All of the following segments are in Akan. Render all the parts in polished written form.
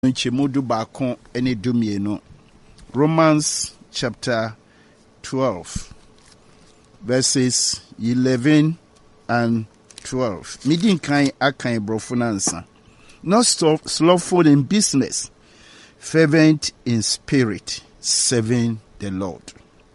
Nchemudu Bakon ene dumieno. Romans chapter 12 verses 11 and 12. Midin kan akan brofunansa. Not slothful in business, fervent in spirit, serving the Lord.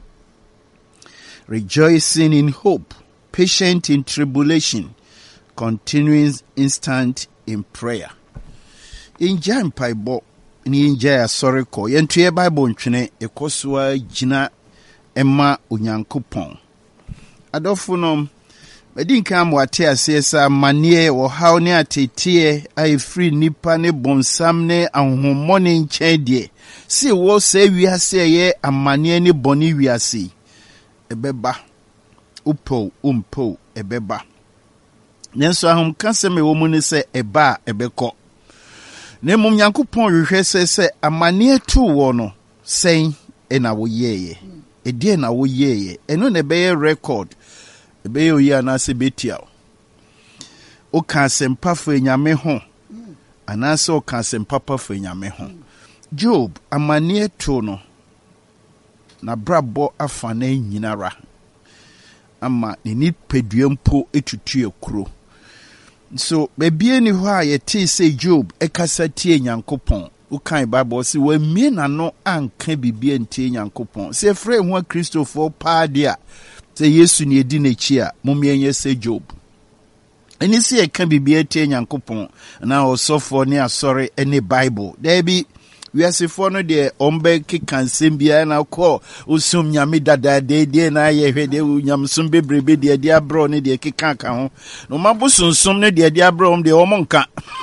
Rejoicing in hope, patient in tribulation, continuing instant in prayer. Inja mpaibo ni inja ya soreko yentuye Bible ntwene ekosua jina ema Onyankopon adofunom medinka amwate asesa manie wo haw ne atetie ai free nipa ne bonsam ne ahomone nkyedie si wo se wiase ye amanie ne boni wiase ebeba upo umpo ebeba nenso ahom kaseme wo mu ne se eba ebekọ ne mum Nyankopon hwehwe se amane tu wo no sen na wo yeye edie na wo yeye eno ne beye record beye oyi anase betia o kan sempa fo enyame ho anase o kan sempa pa fo enyame ho Job amane tu no na brabo afa na nyinara ama ni peduempo etutu ekuro. So, baby, ni wa yeti say Job, ekasa tie Nyankopon. Ukan Bible si we mi na no anka bibi ntie Nyankopon. Se frɛ ho Christopher Padia. Se Yesu ni edi n'echi a, momienye se Job. Eni si eka bibi ntie Nyankopon na osofo ni asɔre ene Bible. There be we asifo no de ombe kekansem bia na kɔ osum nyame dada de na ye hwede nyamsum bebrebe de abro ne de kekaka ho no mabosonsum ne de abro de omonka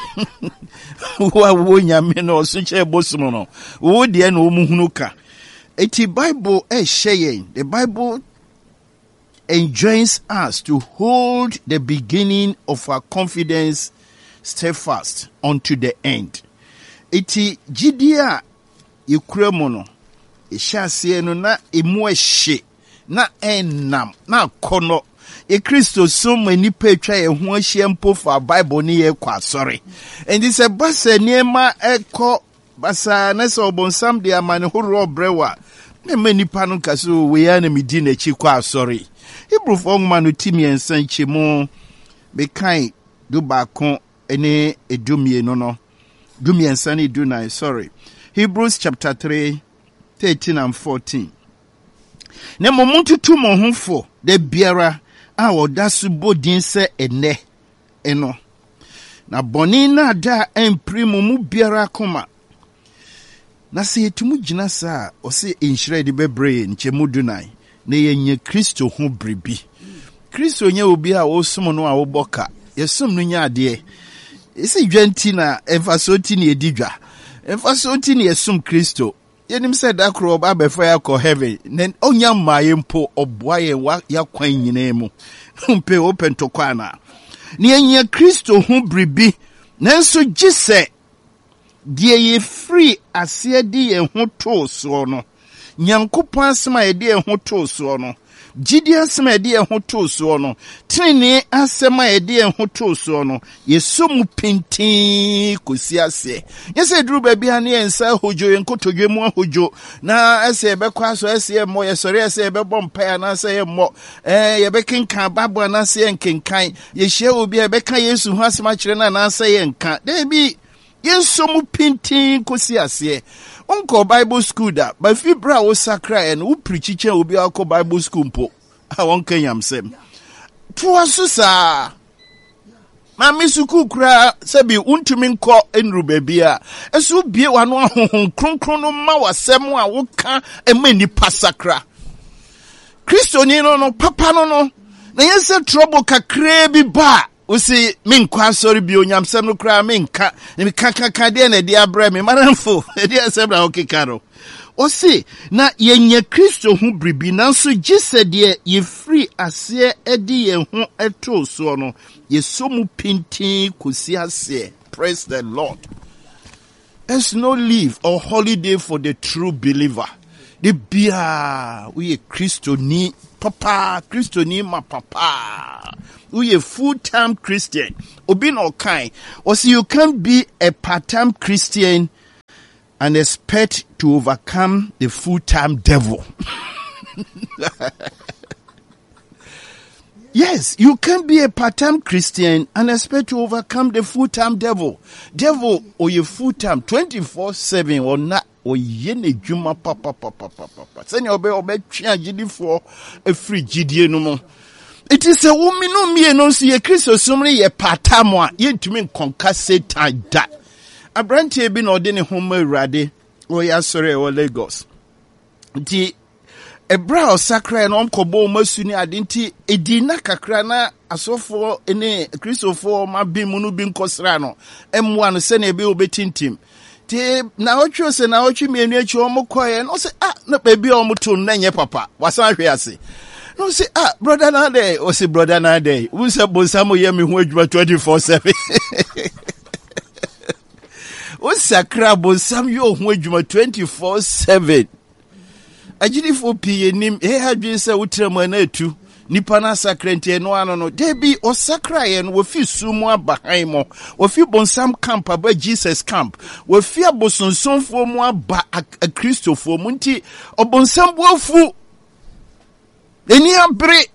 wo nyame no so che bosum no wo de na omuhunu ka eti Bible share the Bible enjoins us to hold the beginning of our confidence steadfast unto the end. Iti jidia yekura mu no ehyasie no na emu ehye na enam na kono Kristo som anipa etwa ye ho ahye mpo fa Bible ni ye kwa asɔre endi se basa niema ekɔ basa na se obonsam de amane horo brewa na manipa no kaso we ya na medi na chi kwa asɔre Hebrew fo ngma no timi ensan chemu be kan do bakon ene edumie no Dumiensani Dunai, sorry. Hebrews chapter 3, 13 and 14. Ne momuntu tu mohunfo de biara a odasu bodin se ene eno. Na boni na da emprimu mu biara koma. Na se yetumu jina saa ose inhyire de bebre nchemu Dunai. Ne yenye Kristo ho bribi. Kristo nye obi a osum no a oboka. Yesum no nya ade. Isi dwenti na emfasoti ni edidwa. Emfasoti ni esum Kristo. Yenim said that crow ba before ya ko heaven. Nen onya maye mpo oboaye wa yakwan nyina mu. Mpe open to kwana. Ni enye Kristo hu bribi. Nanso gise die ye free ase de ye ho to so no. Nyankopon asema ye de ye ho to so no. Jidi asema ye de ye ho to so no. Tini asema ye de ye ho to so no. Yesomu pintin kosi ase. Yese duru baabi ha ne ensa hojo yenkotodwe mu hojo na ase ebekwa so ase emo yesori ase ebebɔ mpa na ase emo yebekenkan Bible na ase enkenkan yehye obi ebeka Yesu ho asema kyerɛ na ase yenka debi yesomu pintin kosi ase. Unko Bible school da ba fi bra wo sakra en wo preachiche obi akọ Bible school mpo a won kan yamsem to asusa ma misuku kura sebi untumi nkọ enru bebia esu bie wano ahohon kronkron no ma wasem a wo ka emani pasakra Kristo ni no papa no na yese trouble kakra bi ba Usi minkwa sorry bi onyamsem no kra minka mi kaka de na de abra mi maramfo de asem na okikaro osi na yenye Kristo hu bribi nanso gise de ye free ase edi ye hu eto so no yesomu pintin kosi ase. Praise the Lord. There's no leave or holiday for the true believer. The bia we Kristo ni papa Kristo ni ma papa. We a full-time Christian. Obi no kind. Or see, you can't be a part-time Christian and expect to overcome the full-time devil. Yes, you can be a part-time Christian and expect to overcome the full-time devil. Devil or your full-time 24/7 or not or yene juma papa. Send your obe change for a free GDA no more. It is a woman no me no see a Christo somebody ye part-time one yen to me conquer Satan that. A branch be no deni home rade or ya sorry or Lagos. The a brow sacra and uncobo masuni adinti edina kakrana asofo ene Christopher ma bi munu bin kosrano M1 sene be obetintim ti na ocho se na ocho mienu echi omo koye no se na baby omo to nanye papa wasan hwe ase no se brother na dey o se brother na dey we se bonsamo ye me ho adwuma 24/7 o sacra bonsam yo ho adwuma 24/7 Ajidi for P nim had been so utramanatu Nipana Sacrente no ano debi or sacra and we feel sumwa behind we feel bonsam camp about Jesus camp we fear boson son for more ba a Christo for munti or bonsam wofu any abre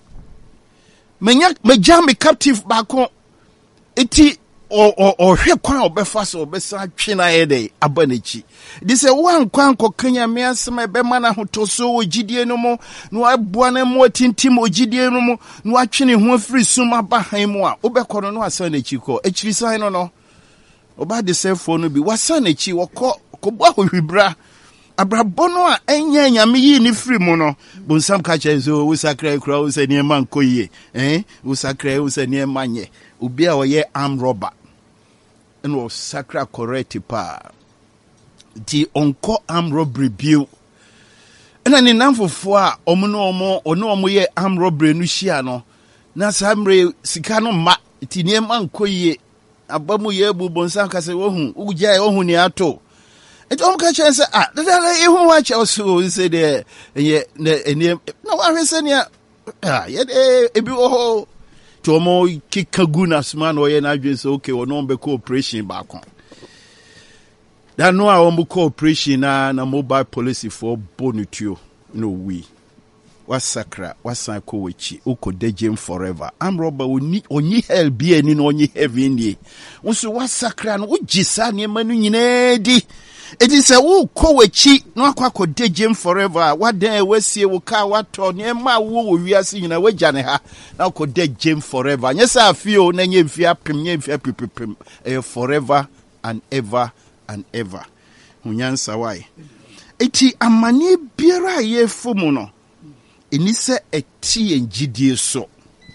me captive back on eti or he kwan obefas obesa twena yede abanichi this a one kwan kokanya me asema be mana hotoso ogidie no mo no aboa na mo tintim ogidie no mo no atwene ho afiri suma bahan mu a obekoro no asa na chi ko echiri san no oba de selfo no bi wasa na chi wokọ kobwa hwibra abrabono a enya nyame yi ni free mu no bonsam ka chenso wo sakra kura wo se ne man koyie wo sakra wo se ne manye obi a oye arm robber no sacra correct pa di onko arm robbery bill ena ni namfofo a omo ye arm robbery no hia no na samre sika no ma ti ne man koyie abamu ye bu bonsam ka se wohu ugya wohu ni ato it on ka chense dada ehu wa che so say de ye no wa hwese ne ye ebi wo Tomo kikaguna sman or ye na just okay or no be cooperation back on. That no a cooperation na mobile policy for bonutio. No we. What sacra, what psycho wichi, uko dejem forever. I'm robber only hell be any no only heavy in also what sacra and what jisani manu yinedi. It is a woo kowechi, no quaco dejem forever. What day we see wuka what on ye ma woo we are seeing a way janeha. Now could dejem forever. Yes, I feel nenye via prim forever and ever and ever. Hunyansa why? Eti amani biara ye fumuno. Inise eti enjidie so.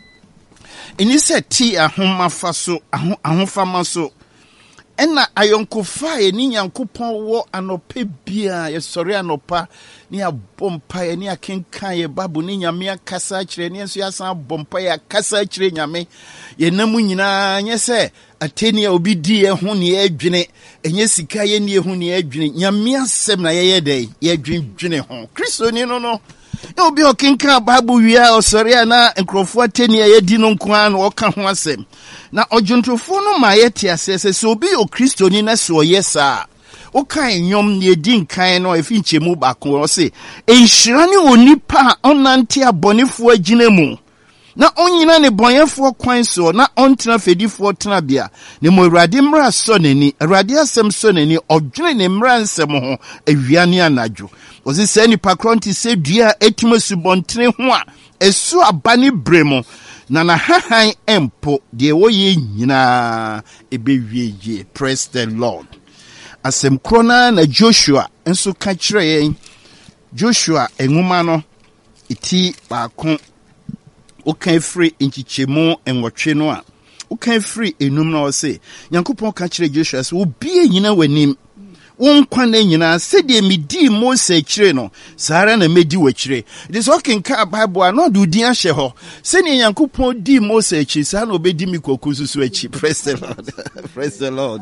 Inise ti ahoma so ahofama so. Ena ayonkofa ni nyankopon wo anope bia ye sori anopa ni abompa ye ni akenkan ye babu ni nyame akasa kire ni enso yasan abompa ye akasa kire nyame ye namu nyina nye se ateni obi di ye ho ne adwene enye sika ye ne ho ne adwene nyame asem na ye dey ye dwendwene ho Kristo ni no obi okenkan babu wia osori na nkrofo ateni ye di no nko an wo ka ho asem na ojuntofo no ma ye ti asese so obi o Kristo ni na so yesa o kan nyom ne di nkan no efi nchemu ba ko o se enhira ne onipa onante abonefo agina mu na onyina ne bonyefo kwan so na ontena fedifo tena bia ne mo Awurade mra so nani Awurade asem so nani odwene ne mra nsem ho awiane anadwo o se se nipa kronti se dua etimasu bontene ho a esu abane bremo na hahan empo de wo ye nyina ebewieye. Praise the Lord. Asem krona na Joshua enso ka kire yen Joshua enwuma no iti baako o kan free nchichemu enwotwe no a o kan free enum na o se Nyankopon ka kire Joshua se obi enyina wanim wonkwa na nyina se de medi Mose kire no sara na medi wakire. This walking ka Bible no do din ahye ho se ne Nyankopon di Mose kire sa na obedi mikoku susu achi. Praise the Lord. Praise the Lord.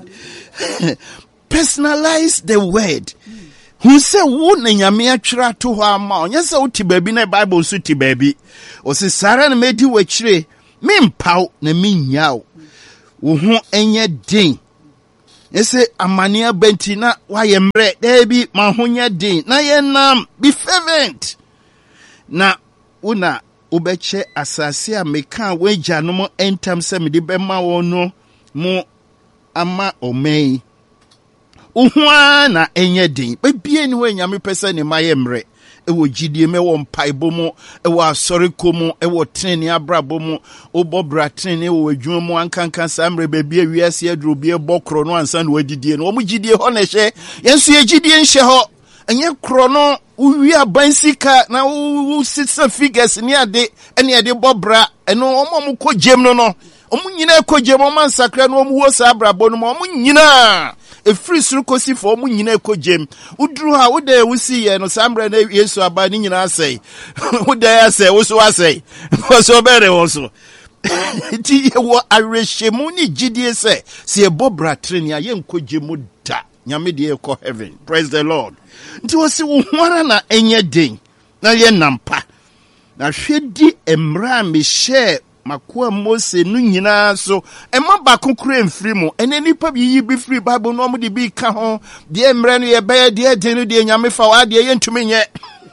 Personalize the word. Who say wo na nyame atwira to ho ama onye se uti baby na Bible so ti baby o se sara na medi wakire me mpaw na me nyaw wo ho enye din Ese amania benti na wayemre debi mahonya din na yenam be fervent na una ubeche asase a meka weja no mo entam se mede bema wono mo ama omei uhua na enye din bebie ni we nyame pese ne mayemre ewo gidie me wo mpaibo mo ewo asore komo ewo treni abrabo mo obobra treni ewo adwuma mo ankankan samre bebie wiase aduro bie bokro no ansa na wadidie no mo gidie ho na hye yenso ye gidie nhye ho enye kro no uwi abansika na u sisa figures ni ade ene ade bobra eno omo ko jem no omo nyina ko jem omo ansakra no omo wo sa abrabo no omo nyina efiri suru kosi fo mu nyina ekojem uduru ha ude wusi ye no sambre na Yesu aba ni nyina asai ude asai wuso asai so bere woso ti wo arehemu ni gidie se bobra treni aye nkojemu da nyame de ekọ heaven. Praise the Lord. Nti wo se wo hwara na enye den na ye nampa na hwedi emra me share makoa Mose no nyina so ema ba kokure mfiri mu ene nipa bi yi bi free Bible no mo de bi ka ho de emre no ye be de den no de nyame fa wa de ye ntumi nye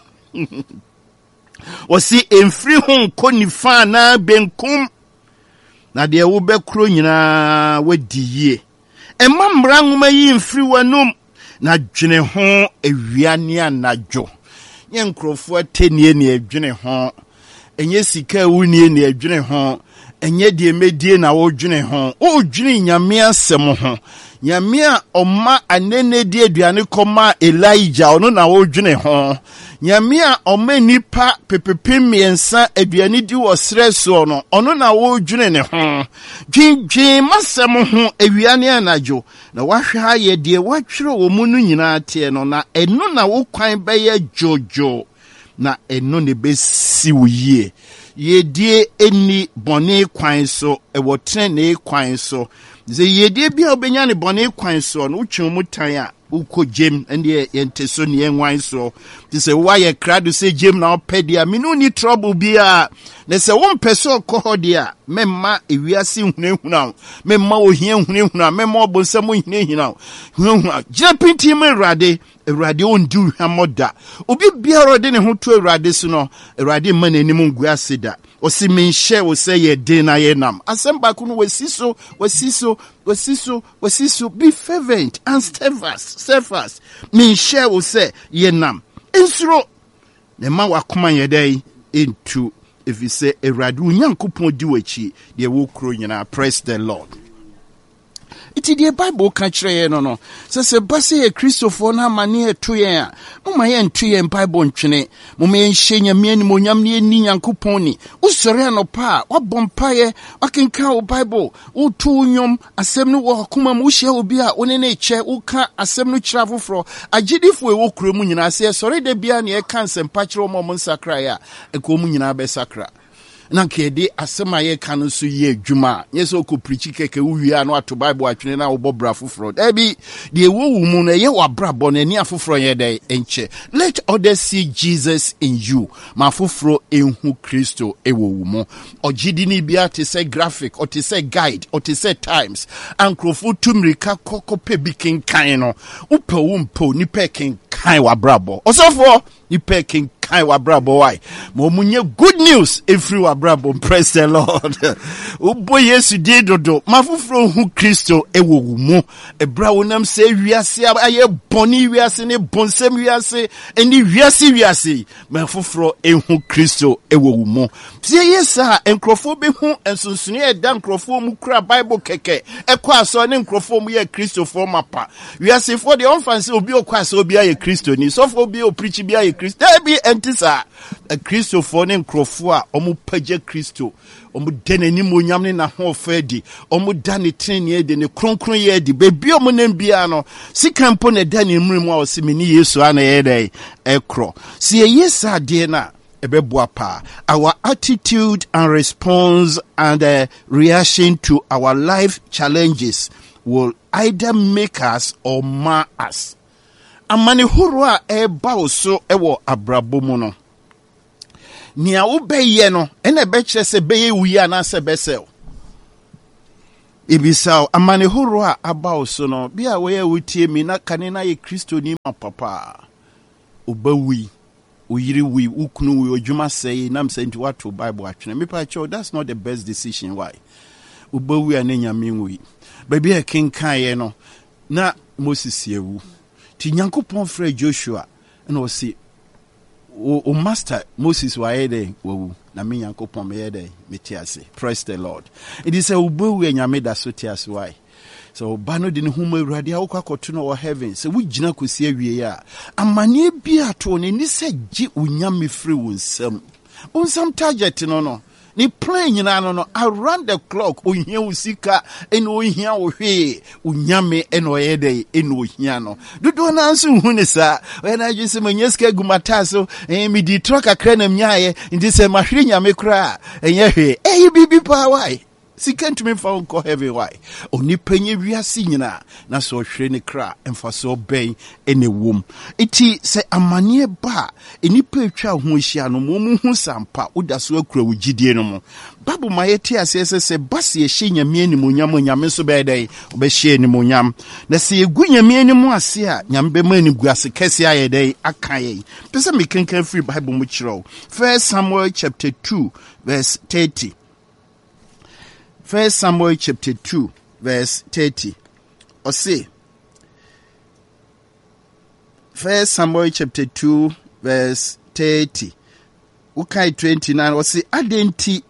osi emfiri ho konifa na benkum na de wo be kro nyina wadi yie ema mra nwoma yi mfiri wanum na dwene ho ewiane anadwo nye nkrofo atenie ne adwene ho enye sika wunie ne adwene ho enye de medie na wo dwene ho o dwene nyame asem ho nyame a oma anene de aduane koma Elijah ono na wo dwene ho nyame a oma nipa pepepe miensa aduane di wo sreso no ono na wo dwene ne ho dwindwin masem ho awiane anadwo na wahwa ye de watwere wo mu no nyina te no na eno na wo kwan be ye jojo na eno ne besi wuye yedie eni bone kwan so ewo trene kwan so ze yedie bia obenya ne bone kwan so no utwe mu tan a ukojem ende yenteso ne enwan so ti se wa ye krado se jem na opedia minu ni trouble bia na se won peso kohodia memma ewiase hunehuna memma ohia hunehuna memma obonsam hunehina hunehuna japinti me Erade ondu hamoda obi biara de ne ho to Erade so no Erade ma nanim ngu aseda osi menhye wo se ye den na ye nam asemba ku no wasiso be fervent and steadfast menhye wo se ye nam ensuro ne ma wakoma ye dai into if you say Erade unyankopon di wachi de wo kro nyina. Praise the Lord. Iti the Bible ka kire no se base ye Christopher na mane eto yen a mama ye nto yen Bible ntwene mama ye nhye nyame ani monyam ne ni nyankopon ni usore anopa wabompa ye wakenka o Bible utu nyom asem no wo kuma mu hye obi a one na eche uka asem no kira foforo agidifo e wo kuro mu nyina se sore de bia ne e kan sempa kire o mo nsakra ya e ko mu nyina be sakra na kede asema ye kan so ye adwuma yeso ko preach keke wuwia no ato Bible atwene na wo bobra foforo ebi de wo mu no ye wabrabo na ni afoforo ye dey enche. Let others see Jesus in you ma foforo enhu Kristo ewo mu ogidi ni bia te say graphic or te say guide or te say times ankrofo tumrika kokope bikin kan no upe wo mpo ni pekin kan wabrabo osofo ni pekin kai wabrabo why mo munye good news every wabrabo. Praise the Lord. Ubo Yesu di dodo mafufro hu Kristo ewo mu ebra wonam se wiase aye boni wiase ne bonsem wiase eni wiase mafufro ehu Kristo ewo mu tie yesa enkrofo be hu ensunsune e da enkrofo mu kura Bible keke ekwa so ne enkrofo mu ye Kristo for mapa wiase for the onfancy obi okwa so obi aye Kristo ni so for obi o preach bi aye Kristo be entisa a Kristo for ne enkrofo a omu page Kristo omu deneni monyam ne na ho fedi omu dane trenie de ne kronkron ye di bebi omu nembia no sikampo ne dane mrimu a osimini Yesu ana ye dai ekro si yesa de na ebeboapa. Our attitude and response and reaction to our life challenges will either make us or mar us. Amani huru a eba oso ewo abrabo mu no nia wo beye no ene be kire se beye wuya na se besel Ibisao amane horo a aba so no bia we wutie mi na kane na ye Kristo ni ma papa obawi oyiri wi ukunu wi odwuma sei na mse nti wato Bible atwene me pa cho that's not the best decision. Why obawi anenya menwi baby e kenkan ye no na Moses yewu ti Nyankopon frɛ Joshua na o si o master Moses wa yede wo na me Nyankopon me yede metiase. Praise the Lord. It is a ubu nyame da so tiase. Why so bano de ne huma awurade a wokwakoto no heaven se wugina kosi awie ya amane bia to ne ni se gi unyame free wonsam onsam target no ni plan nyina no around the clock ohia usika eno ohia ohwe unyame eno yede eno ohia no dodo na nso hu ne sa na dwese manyeska gumata so mi di troka kra na myaye ndi se mahwe nyame kra enye hwe bibi pa why sika ntumi fa nko heavy. Why oni panye wiase nyina na so hwe ne kra emfa so ben ene wom eti se amane ba enipa etwa ho hia no mo hu sampa oda so akura wugidie no mo babu mayeti asese se base ye hye nyame animonyam nyame so be dai obehye animonyam na se egu nyame animu ase a nyame be mani guase kese aye dai akaye pese me kenkan free Bible mu kiro 1 Samuel chapter 2 verse 30. 1 Samuel chapter 2 verse 30. Or say 1 Samuel chapter 2 verse 30. Ukai 29 or say adenti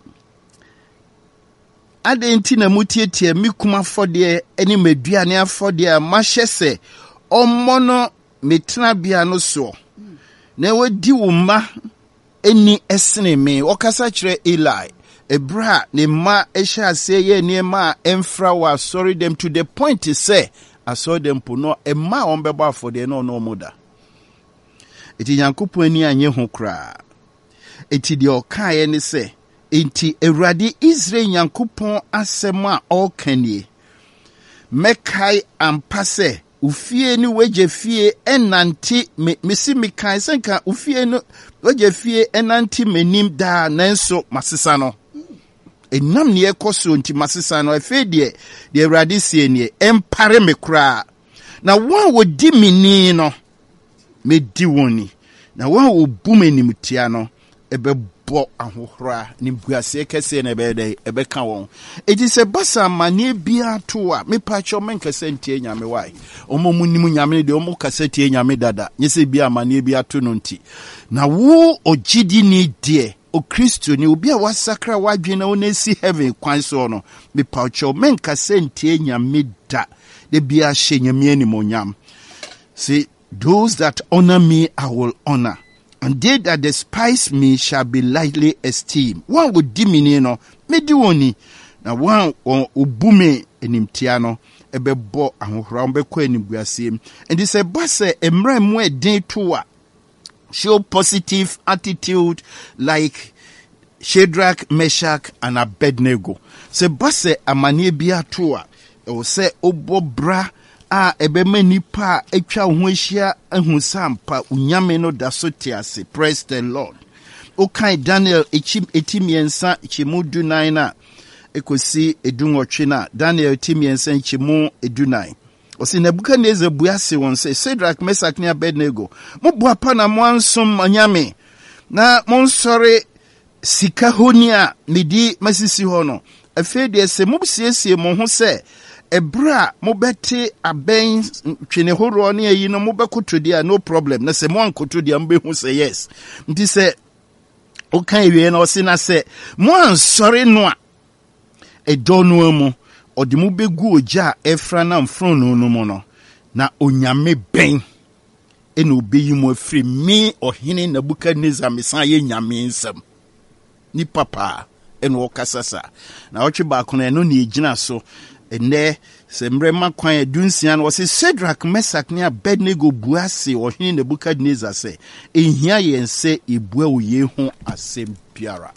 na mutietie mikuma fode eni meduane afode a mahye ommono metena bia no so na wadi wo ma eni esene me okasa kire Eli Ebra ne ma esha say ye niema emfra wa sorry them to the point to say I saw them puno emma ombeba for the no moda. Iti Nyankopon ani anye ho kra. Iti de okaye ne say enti Ewurade Israel Nyankopon asema okanie. Mekai ampase ufie ni weje fie enanti mesi mekai senka ufie no weje fie enanti menim da nanso masesa no. Enam ne ekoso nti masesa no afi de Ewurade sie ne empare me kra na won wodi mini no medi woni na won obu manim tia no ebebo ahohora ni buase kese na ebeka won edi se basa mane bia to a me pacho menkase ntie nyame wai omomu nim nyame de omo kase tie nyame dada nyese bia mane bia to no nti na wo ogidi ni de o Kristo ni obi a wasakra wadwena onesi heaven kwan so no me pacho menkase ntie nyame da de bia hye nyame animonyam. See, those that honor me I will honor, and they that despise me shall be lightly esteemed. One would dimini no me di woni na one obume enimtia no ebebo ahohora ombekọ enimguasem. And this say emra mu edin to a show positive attitude like Shadrach, Meshach, and Abednego. Se base amane bia to a o se obobra a ebema nipa etwa ho ahia ahu sampa unyame no da so tiase. Praise the Lord. Okay, Daniel etimiensa chimu dunai na ekosi edunwotwe na Daniel etimiensa chimu edunai. Osi Nebukadnezar buase won se Shadrach, Meshach, and Abednego mo boapa na mo ansom anyame na mo nsore sika honia medi masisi ho no afede se mo siesie mo ho se ebra mo bete aben twene horo ne ayi no mo bekoto dia no problem na se mo ankoto dia mbe hu se yes nti se okan ewie na osi na se mo ansore no a edono mu odi mo begu oja efra na mfrono no mo no na onyame ben ene obeyi mo afri me ohene Nebukadnezar mesan ye nyame nsam ni papa ene okasasa na otwe ba kono eno ne egina so ene sembre makwan edunsia no se Shadrach, Meshach, and Abednego buase ohene Nebukadnezar se ehia yense ebua oye ho asem biara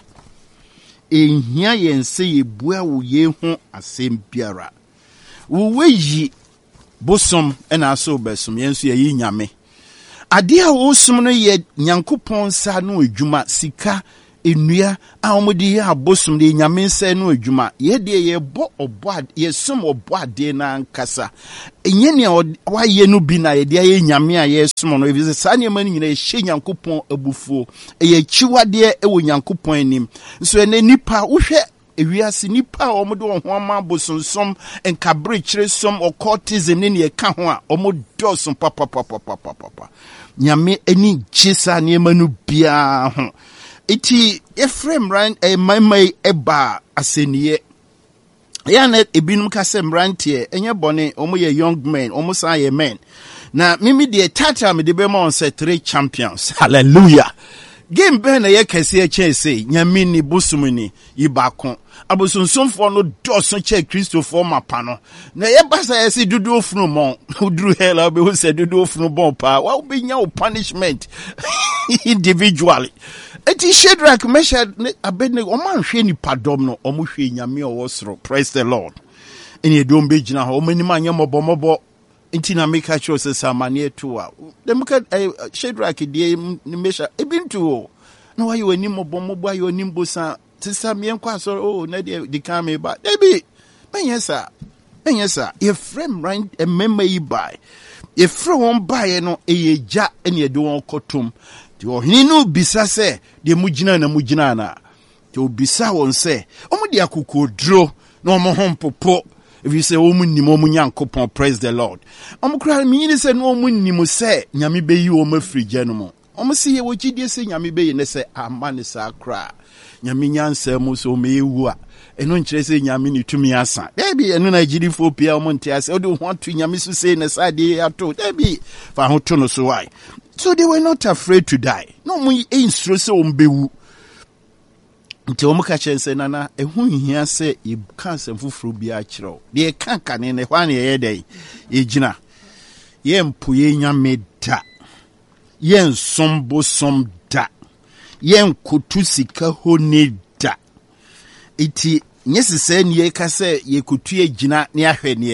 ehia yense ebua oye ho asem biara wo yi bosom ena so besom yenso ye nyame ade a wo som no ye Nyankopon sa no adwuma sika enua a omudi ye abosum de nyame nsa no adwuma ye de ye bo obo ye som obo ade na nkasa enye ne wa ye no bi na ye de ye nyame a ye som no ebi sa ne ma nyina ye hye Nyankopɔn abufuo ye chiwade e wo Nyankopɔn anim so ene nipa wo hwɛ ewiase nipa a omo de ho ama bosonsom enkabre kire som occultism ne ne ka ho a omo dosom papa nyame eni chisa ne ma no bia ho iti Ephraim ran mai eba aseniye yana ebinum kase mrantie enye bone omo ye young men omo sa ye men na mimi de tata me de be ma on say 3 champions hallelujah game ben na ye kase chese nyame ni bosumuni yibako abosonsomfo no doso che Christopher mapano na ye basa ye si dudu ofunu mon udru hela be ho se dudu ofunu bon pa wa be nya punishment individually eti Shadrach Meshach Abednego o man hwe ni padom no o mo hwe nyame o wosoro praise the Lord eni edom be gina ho o mani ma nya mobomobo enti na make sure say samane to a dem ka Shadrach die ni Meshach ebintu o no wa yo ni mobomobo ayo ni mbosa tisa mien kwa so na de kame ba debi benyesa Ephraim right emema yi bai Ephraim won bai no eyeja ene de won kotom ti ohini no bisa se de mugina na ti obisa won se omo de akokodro na omo hompopo if you say omo nim omo Nyankopon praise the Lord omo kra mi ni se no omo nim se nyame beyi omo afrigye no mo omo se ye wogidie se nyame beyi ne se amane sa kra nyame nyansa mu so mewu a eno nkire se nyame ni tumi asa debi eno na gidifo pia omo nte ase odi ho to nyame so se ne sade ato debi fa ho to no so why so they were not afraid to die no mu insuro se ombewu nti omo ka chense nana ehu hia se e cancer fufuru bia kire de kanka ne hwa ne ye dai e gina ye mpo ye nyame da ye nsombo som da yen kutu sika honi da iti nyesi se ne ye ka se ye kutu ye gina ne ahwe ne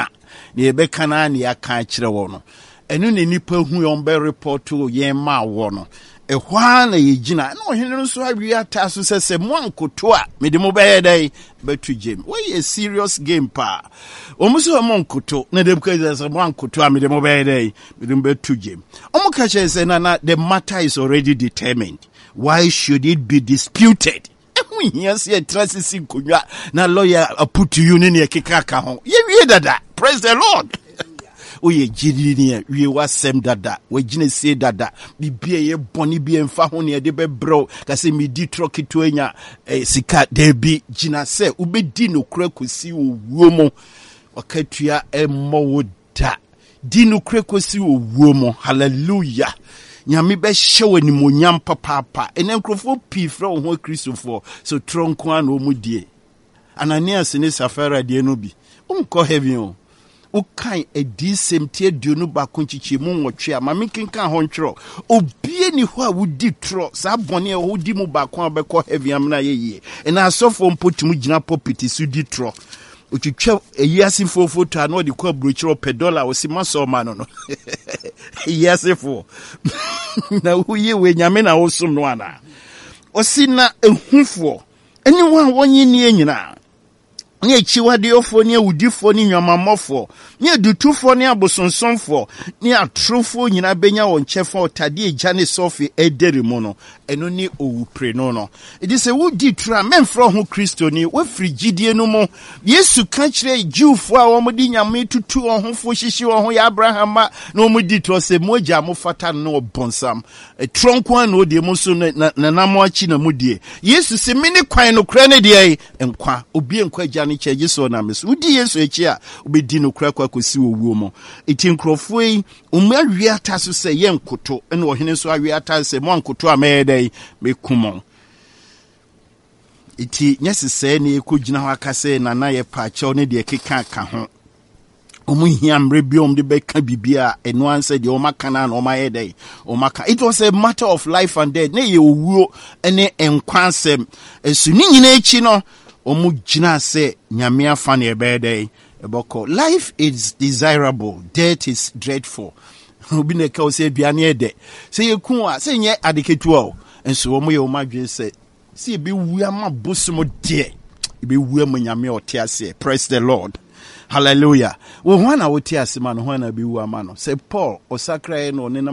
ebeka na ne aka kire wo no enu ne nipa hu yon be report to ye ma wo no ehwa na ye gina na ohene no so awi ata so se mo ankoto a me de mo be ye dai betu game we a serious game pa omo so mo ankoto na de because se mo ankoto a me de mo be ye dai me de betu game omo ka che se na the matter is already determined. Why should it be disputed? Yes, ye trasisi kunwa na lawyer put you in ye kikaka ho. Ye dada. Praise the Lord. Oye jidi ni we wasem dada. We jine se dada. Bibie ye boni bi emfa ho ne de be bro. Ka se mi di troki to enya sika debi jina se ubedi no kura kosi owuo mo. Wakatua emmo da. Di no kura kosi owuo mo. Hallelujah. Nyame be hyew animonyam papa ene nkrofo pi fra wo ho Christopher so tronko an o mudie Ananias ne Safira de no bi umko heaven o ukan edi semtie duonu ba konchichi mu nwotwe a mame kenkan ho ntwero obie ni ho a wudi tro sa bone e ho di mu ba kon abekọ heaven amna yeye ena asofo mpotum gina popiti su di tro otwetwa eyasi fofoto ano de kwa brochiro $1 osimaso ma no eyasi fo na uye we nyame na wosum no ana osina ehufo anyone wonye ni enyina ne chiwade ofo ne awudifo ne nwamamofo ne adutufo ne abosonsonfo ne atrofo nyina benya won kyefo otade egya ne sofi edere mu no eno ne owupre no edi se wudi tra memfro ho Kristo ni wafri gidie no mu Yesu ka kire Jewfo a womdi nyame tutu ohofo hihyi wo ho ya Abraham ma na womdi to se moja mo fata no bonsam tronko an odi mu so na namo achi na mudie Yesu se mini kwan no kra ne de enkwa obi enkwa gya ne cheje so na meso udi Yesu echi a obedi no kra kwa kosi owuo mo eti nkrofo yi umwe ata so se ye nkoto ene ohene so awi ata se mo nkoto a me kumon iti nyesi se ne ekogina ho akase na na ye pa chew ne de keka ka ho omu hia mre biom de beka bibia eno anse de omaka na na omaye dai omaka it was a matter of life and death ne ye owuo ene enkwansem esu ni nyina echi no omu gina se nyame afa ne ebe dai eboko life is desirable, death is dreadful. Obi ne ka o se aduane ede se ye ku a se nye adeketu o enso omu ye omadwe se See, be we ama bosom dear. Be we nyame otiase. Praise the Lord. Hallelujah. Well, when I would tear man, when I be woman, say Paul or Sacra no